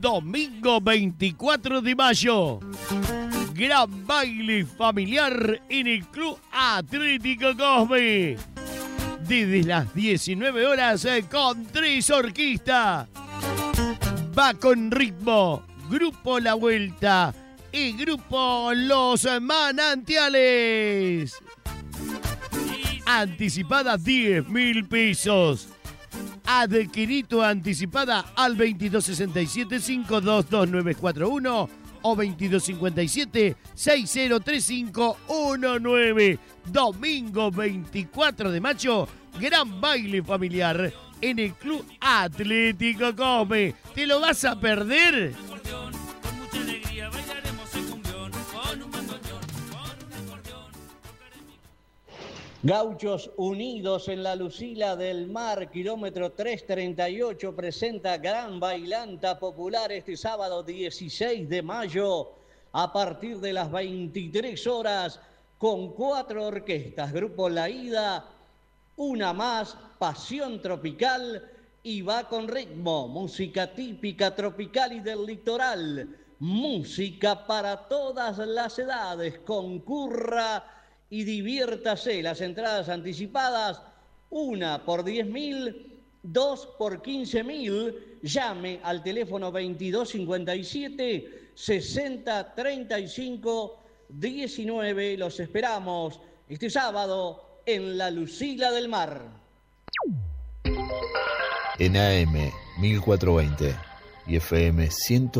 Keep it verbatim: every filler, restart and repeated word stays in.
Domingo veinticuatro de mayo. Gran baile familiar en el Club Atlético Cosme. Desde las diecinueve horas con tres orquestas. Va con ritmo. Grupo La Vuelta y Grupo Los Manantiales. Anticipada diez mil pesos. Adquirito anticipada al veintidós sesenta y siete, cincuenta y dos veintinueve cuarenta y uno o veintidós cincuenta y siete, sesenta treinta y cinco diecinueve. Domingo veinticuatro de mayo, gran baile familiar en el Club Atlético Cosme. ¿Te lo vas a perder? Gauchos Unidos en la Lucila del Mar, kilómetro trescientos treinta y ocho, presenta Gran Bailanta Popular este sábado dieciséis de mayo a partir de las veintitrés horas con cuatro orquestas. Grupo La Ida, Una Más, Pasión Tropical y Va con Ritmo. Música típica tropical y del litoral. Música para todas las edades. Concurra y diviértase. Las entradas anticipadas, una por diez mil, dos por quince mil. Llame al teléfono veintidós cincuenta y siete, sesenta treinta y cinco diecinueve. Los esperamos este sábado en la Lucila del Mar. En A M mil cuatrocientos veinte y F M ciento